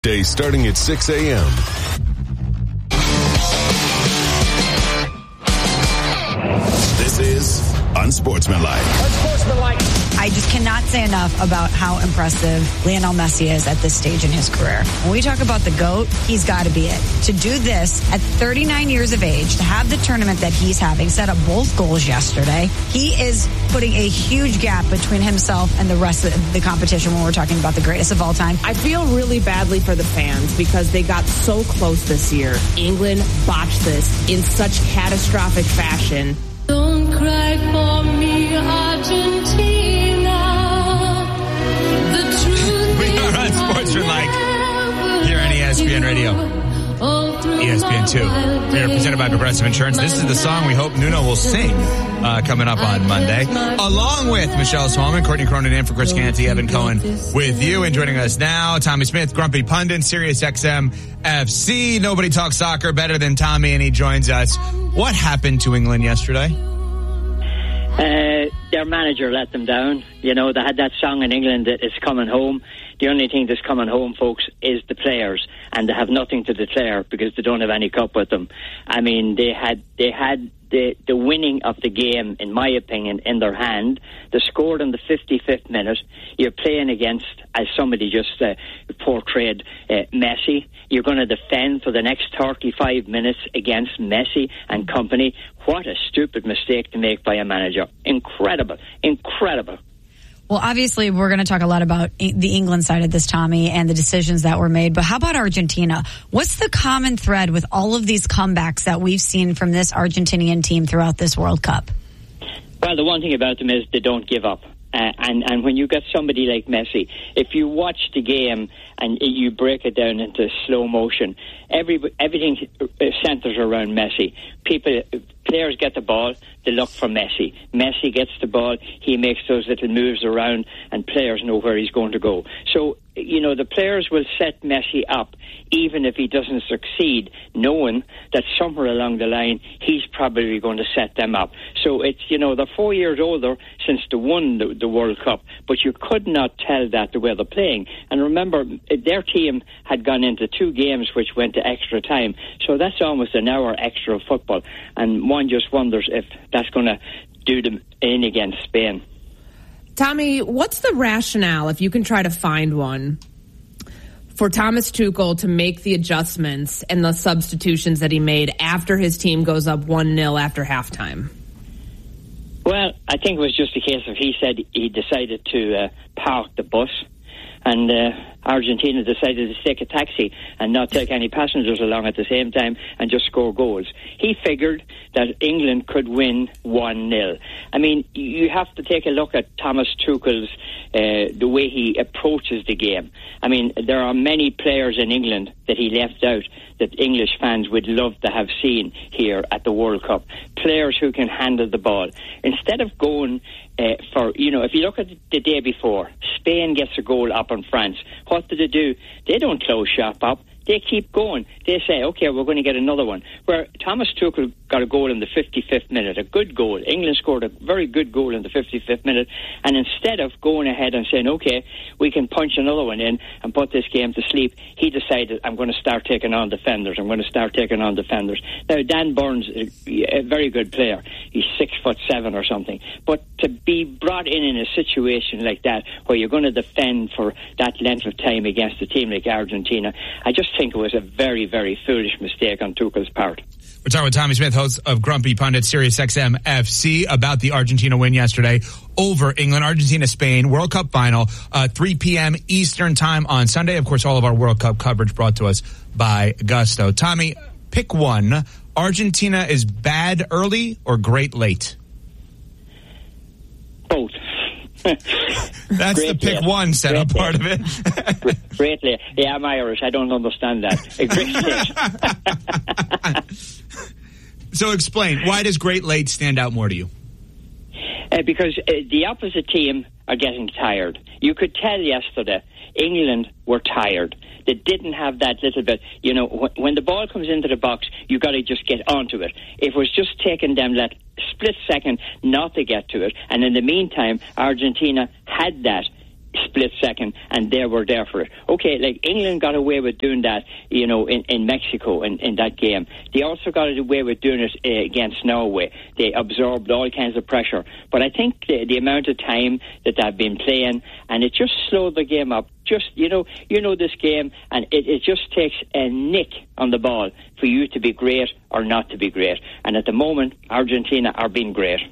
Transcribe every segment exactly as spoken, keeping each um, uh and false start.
Day starting at six a.m. This is Unsportsmanlike. Unsportsmanlike. I just cannot say enough about how impressive Lionel Messi is at this stage in his career. When we talk about the GOAT, he's got to be it. To do this at thirty-nine years of age, to have the tournament that he's having, set up both goals yesterday, he is putting a huge gap between himself and the rest of the competition when we're talking about the greatest of all time. I feel really badly for the fans because they got so close this year. England botched this in such catastrophic fashion. Don't cry for me, Argentina. We are on Sportsmanlike here on E S P N Radio, E S P N two. They are presented by Progressive Insurance. This is the song we hope Nuno will sing uh, coming up on Monday, along with Michelle Smallman, Courtney Cronin in for Chris Canty, Evan Cohen with you, and joining us now, Tommy Smith, Grumpy Pundit, Sirius X M F C. Nobody talks soccer better than Tommy, and he joins us. What happened to England yesterday? Uh, their manager let them down. You know, they had that song in England that it's coming home. The only thing that's coming home, folks, is the players, and they have nothing to declare because they don't have any cup with them. I mean, they had they had the the winning of the game, in my opinion, in their hand. They scored in the fifty-fifth minute. You're playing against, as somebody just uh, portrayed, uh, Messi. You're going to defend for the next thirty-five minutes against Messi and company. What a stupid mistake to make by a manager. Incredible. Incredible. Well, obviously, we're going to talk a lot about the England side of this, Tommy, and the decisions that were made. But how about Argentina? What's the common thread with all of these comebacks that we've seen from this Argentinian team throughout this World Cup? Well, the one thing about them is they don't give up. Uh, and, and when you get somebody like Messi, if you watch the game and you break it down into slow motion, every everything centers around Messi. People, players get the ball, they look for Messi. Messi gets the ball, he makes those little moves around, and players know where he's going to go. So, you know, the players will set Messi up, even if he doesn't succeed, knowing that somewhere along the line, he's probably going to set them up. So it's, you know, they're four years older since they won the, the World Cup, but you could not tell that the way they're playing. And remember, their team had gone into two games which went to extra time. So that's almost an hour extra of football. And one just wonders if that's going to do them in against Spain. Tommy, what's the rationale, if you can try to find one, for Thomas Tuchel to make the adjustments and the substitutions that he made after his team goes up one nil after halftime? Well, I think it was just a case of he said he decided to uh, park the bus, and uh, Argentina decided to take a taxi and not take any passengers along at the same time and just score goals. He figured that England could win one nil. I mean, you have to take a look at Thomas Tuchel's, uh, the way he approaches the game. I mean, there are many players in England that he left out that English fans would love to have seen here at the World Cup. Players who can handle the ball. Instead of going uh, for, you know, if you look at the day before, Spain gets a goal up on France. What do they do? They don't close shop up. They keep going. They say, okay, we're going to get another one. Where Thomas Tuchel got a goal in the fifty-fifth minute, a good goal. England scored a very good goal in the fifty-fifth minute. And instead of going ahead and saying, okay, we can punch another one in and put this game to sleep, he decided, I'm going to start taking on defenders. I'm going to start taking on defenders. Now, Dan Burns is a very good player. He's six foot seven or something. But to be brought in in a situation like that, where you're going to defend for that length of time against a team like Argentina, I just think it was a very, very foolish mistake on Tuchel's part. We're talking with Tommy Smith, host of Grumpy Pundit, Sirius X M F C, about the Argentina win yesterday over England. Argentina-Spain World Cup final, uh, three p.m. Eastern time on Sunday. Of course, all of our World Cup coverage brought to us by Gusto. Tommy, pick one. Argentina is bad early or great late? Both. That's Great the pick late. one setup Great part late. of it. Great late. Yeah, I'm Irish. I don't understand that. A great late. So explain, why does great late stand out more to you? Uh, because uh, the opposite team are getting tired. You could tell yesterday England were tired. They didn't have that little bit, you know, wh- when the ball comes into the box, you got to just get onto it. It was just taking them that split second not to get to it. And in the meantime, Argentina had that split second, and they were there for it. Okay, like England got away with doing that, you know, in, in Mexico in, in that game. They also got away with doing it uh, against Norway. They absorbed all kinds of pressure. But I think the, the amount of time that they've been playing, and it just slowed the game up. Just, you know, you know this game, and it, it just takes a nick on the ball for you to be great or not to be great. And at the moment, Argentina are being great.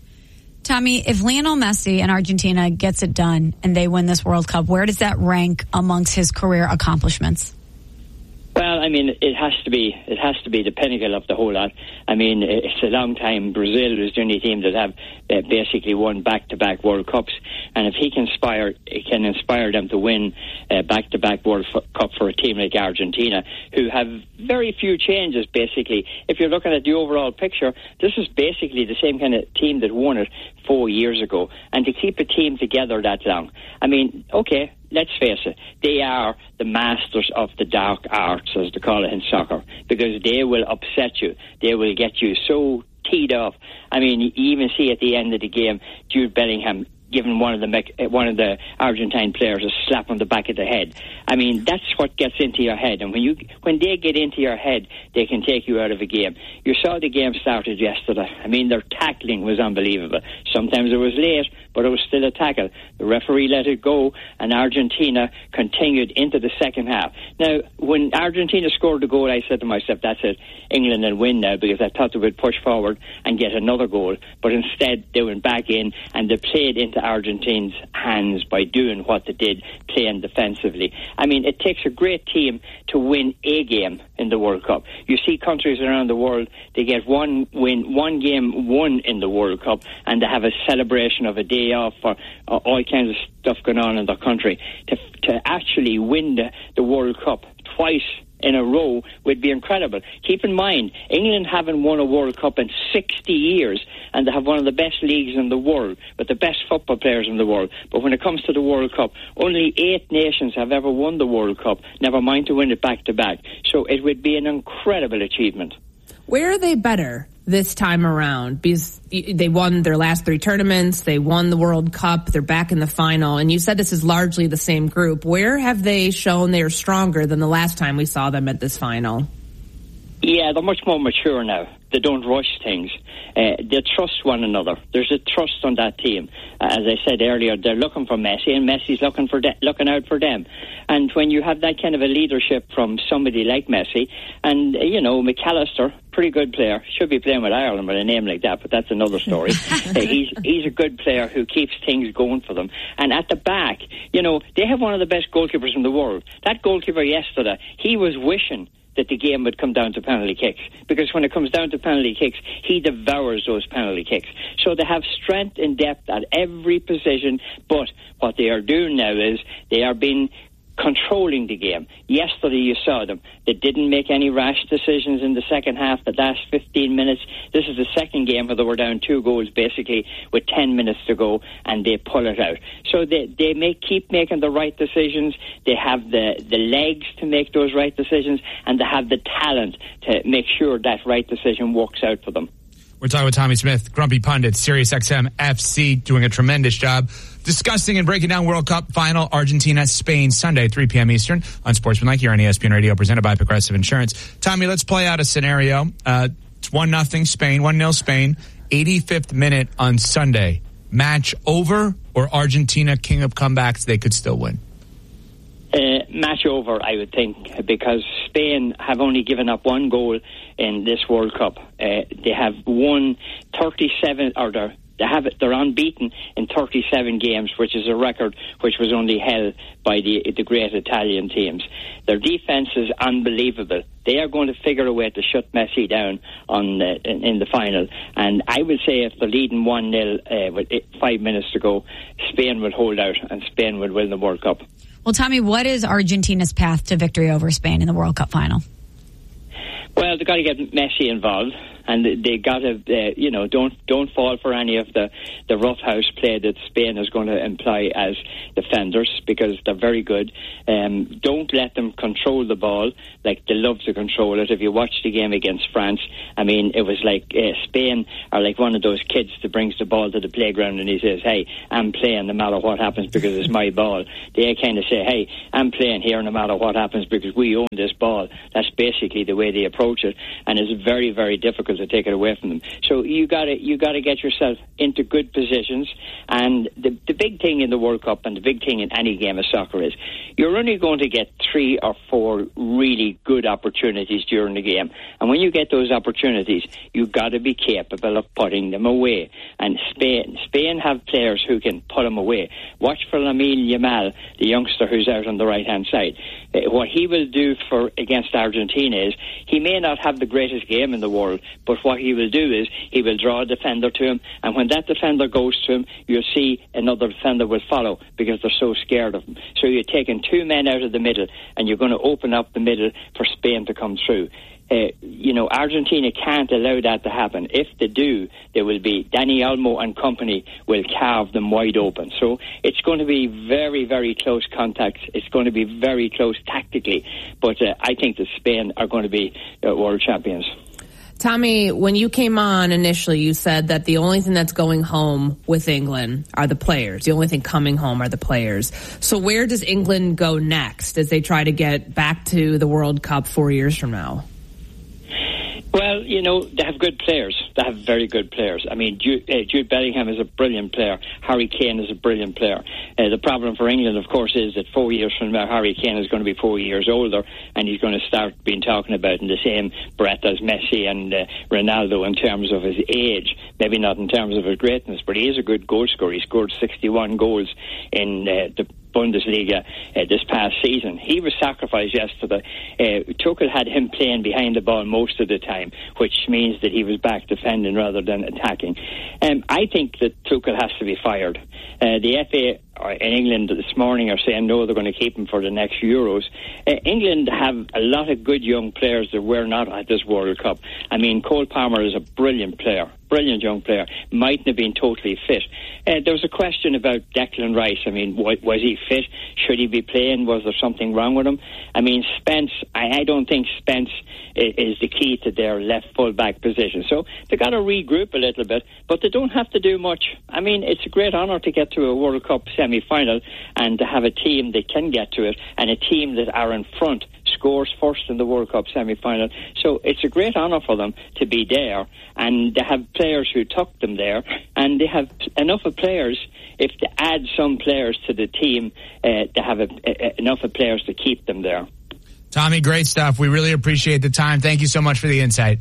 Tommy, if Lionel Messi and Argentina gets it done and they win this World Cup, where does that rank amongst his career accomplishments? Well, I mean, it has to be it has to be the pinnacle of the whole lot. I mean, it's a long time. Brazil is the only team that have uh, basically won back-to-back World Cups, and if he can inspire, he can inspire them to win uh, back-to-back World F- Cup for a team like Argentina, who have very few changes. Basically, if you're looking at the overall picture, this is basically the same kind of team that won it four years ago, and to keep a team together that long, I mean, okay. Let's face it, they are the masters of the dark arts, as they call it in soccer, because they will upset you. They will get you so teed off. I mean, you even see at the end of the game, Jude Bellingham giving one of the one of the Argentine players a slap on the back of the head. I mean, that's what gets into your head, and when you when they get into your head, they can take you out of a game. You saw the game started yesterday. I mean, their tackling was unbelievable. Sometimes it was late, but it was still a tackle. The referee let it go, and Argentina continued into the second half. Now, when Argentina scored the goal, I said to myself, that's it, England will win now, because I thought they would push forward and get another goal. But instead, they went back in, and they played into Argentina's hands by doing what they did, playing defensively. I mean, it takes a great team to win a game in the World Cup. You see countries around the world, they get one win, one game won in the World Cup, and they have a celebration of a day off or uh, all kinds of stuff going on in their country. To, to actually win the, the World Cup twice in a row would be incredible. Keep in mind, England haven't won a World Cup in sixty years, and they have one of the best leagues in the world, with the best football players in the world. But when it comes to the World Cup, only eight nations have ever won the World Cup, never mind to win it back-to-back. So it would be an incredible achievement. Where are they better this time around? Because they won their last three tournaments, they won the World Cup, they're back in the final, and you said this is largely the same group. Where have they shown they're stronger than the last time we saw them at this final? Yeah, they're much more mature now. They don't rush things. Uh, they trust one another. There's a trust on that team. Uh, as I said earlier, they're looking for Messi, and Messi's looking for de- looking out for them. And when you have that kind of a leadership from somebody like Messi, and, uh, you know, McAllister, pretty good player, should be playing with Ireland with a name like that, but that's another story. uh, he's, he's a good player who keeps things going for them. And at the back, you know, they have one of the best goalkeepers in the world. That goalkeeper yesterday, he was wishing that the game would come down to penalty kicks, because when it comes down to penalty kicks, he devours those penalty kicks. So they have strength and depth at every position, but what they are doing now is they are being controlling the game. Yesterday you saw them. They didn't make any rash decisions in the second half, the last fifteen minutes. This is the second game where they were down two goals basically with ten minutes to go, and they pull it out. So they, they may keep making the right decisions. They have the, the legs to make those right decisions, and they have the talent to make sure that right decision works out for them. We're talking with Tommy Smith, Grumpy Pundit, Sirius X M F C, doing a tremendous job discussing and breaking down World Cup final, Argentina, Spain, Sunday, three p.m. Eastern on Sportsmanlike here on E S P N Radio, presented by Progressive Insurance. Tommy, let's play out a scenario. Uh, it's one nothing Spain, one nil Spain, eighty-fifth minute on Sunday. Match over, or Argentina, king of comebacks, they could still win? Uh, match over, I would think, because Spain have only given up one goal in this World Cup. Uh, they have won thirty-seven, or they're, they have they're unbeaten in thirty-seven games, which is a record which was only held by the the great Italian teams. Their defense is unbelievable. They are going to figure a way to shut Messi down on the, in, in the final. And I would say if they're leading one nil uh, with eight, five minutes to go, Spain will hold out and Spain will win the World Cup. Well, Tommy, what is Argentina's path to victory over Spain in the World Cup final? Well, they've got to get Messi involved. and they got to, uh, you know, don't don't fall for any of the, the roughhouse play that Spain is going to employ as defenders, because they're very good. Um, don't let them control the ball like they love to control it. If you watch the game against France, I mean, it was like uh, Spain are like one of those kids that brings the ball to the playground and he says, hey, I'm playing no matter what happens because it's my ball. They kind of say, hey, I'm playing here no matter what happens because we own this ball. That's basically the way they approach it, and it's very, very difficult to take it away from them. So you got to you got to get yourself into good positions, and the the big thing in the World Cup and the big thing in any game of soccer is you're only going to get three or four really good opportunities during the game, and when you get those opportunities, you've got to be capable of putting them away. And Spain Spain have players who can put them away. Watch for Lamine Yamal, the youngster who's out on the right hand side. Uh, what he will do for against Argentina is he may not have the greatest game in the world, but what he will do is he will draw a defender to him, and when that defender goes to him, you'll see another defender will follow because they're so scared of him. So you're taking two men out of the middle and you're going to open up the middle for Spain to come through. Uh, you know, Argentina can't allow that to happen. If they do, there will be Dani Olmo and company will carve them wide open. So it's going to be very, very close contacts. It's going to be very close tactically. But uh, I think that Spain are going to be uh, world champions. Tommy, when you came on initially, you said that the only thing that's going home with England are the players. The only thing coming home are the players. So where does England go next as they try to get back to the World Cup four years from now? Well, you know, they have good players. They have very good players. I mean, Jude, uh, Jude Bellingham is a brilliant player. Harry Kane is a brilliant player. Uh, the problem for England, of course, is that four years from now, Harry Kane is going to be four years older, and he's going to start being talking about in the same breath as Messi and uh, Ronaldo in terms of his age. Maybe not in terms of his greatness, but he is a good goal scorer. He scored sixty-one goals in uh, the Bundesliga uh, this past season. He was sacrificed yesterday. Uh, Tuchel had him playing behind the ball most of the time, which means that he was back defending rather than attacking. Um, I think that Tuchel has to be fired. Uh, the F A in England this morning are saying no, they're going to keep him for the next Euros. Uh, England have a lot of good young players that were not at this World Cup. I mean, Cole Palmer is a brilliant player, brilliant young player, mightn't have been totally fit. Uh, there was a question about Declan Rice. I mean, w- was he fit? Should he be playing? Was there something wrong with him? I mean, Spence, I, I don't think Spence is, is the key to their left full-back position. So they've got to regroup a little bit, but they don't have to do much. I mean, it's a great honour to get to a World Cup semi-final and to have a team that can get to it, and a team that are in front scores first in the World Cup semi-final. So it's a great honour for them to be there, and they have players who took them there, and they have enough of players. If they add some players to the team, uh, they have a, a, enough of players to keep them there. Tommy, great stuff. We really appreciate the time. Thank you so much for the insight.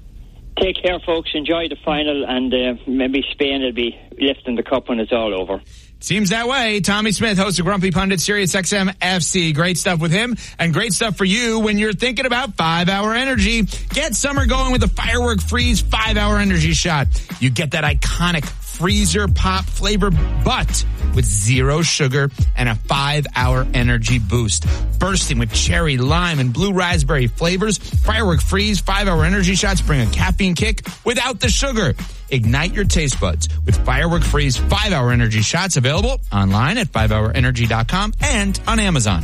Take care, folks. Enjoy the final, and uh, maybe Spain will be lifting the cup when it's all over. Seems that way. Tommy Smith, host of Grumpy Pundit, Sirius X M F C. Great stuff with him, and great stuff for you when you're thinking about five-hour energy. Get summer going with a Firework Freeze five-hour energy shot. You get that iconic freezer pop flavor, but with zero sugar and a five-hour energy boost. Bursting with cherry, lime, and blue raspberry flavors, Firework Freeze five-hour energy shots bring a caffeine kick without the sugar. Ignite your taste buds with Firework Freeze five-hour energy shots, available online at five hour energy dot com and on Amazon.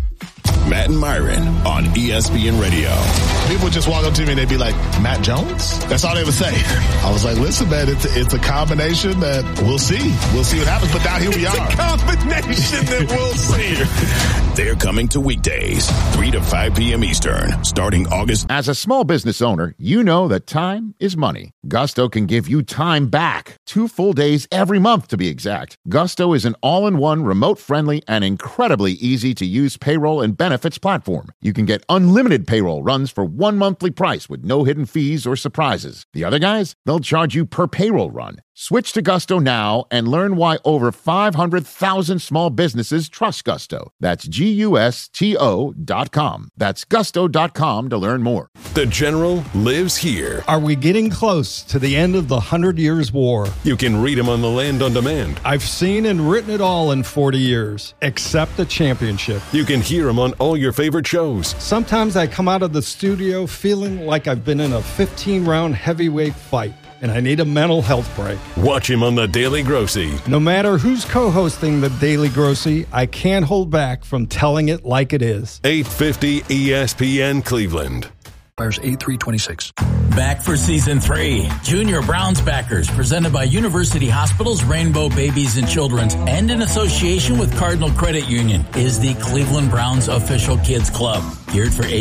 Matt and Myron on E S P N Radio. People just walk up to me and they'd be like, Matt Jones? That's all they would say. I was like, listen, man, it's, it's a combination that we'll see. We'll see what happens, but now here we it's are. It's a combination that we'll see. They're coming to weekdays, three to five p.m. Eastern, starting August. As a small business owner, you know that time is money. Gusto can give you time back. Two full days every month, to be exact. Gusto is an all-in-one, remote-friendly, and incredibly easy-to-use payroll and benefits platform. You can get unlimited payroll runs for one monthly price with no hidden fees or surprises. The other guys, they'll charge you per payroll run. Switch to Gusto now and learn why over five hundred thousand small businesses trust Gusto. That's G U S T O dot com. That's gusto dot com to learn more. The General lives here. Are we getting close to the end of the Hundred Years' War? You can read him on the Land on Demand. I've seen and written it all in forty years, except the championship. You can hear him on all your favorite shows. Sometimes I come out of the studio feeling like I've been in a fifteen-round heavyweight fight, and I need a mental health break. Watch him on The Daily Grossy. No matter who's co-hosting The Daily Grossy, I can't hold back from telling it like it is. eight fifty E S P N Cleveland. eight three twenty-six. Back for season three. Junior Browns Backers, presented by University Hospitals, Rainbow Babies and Children's, and in association with Cardinal Credit Union, is the Cleveland Browns official kids club. Geared for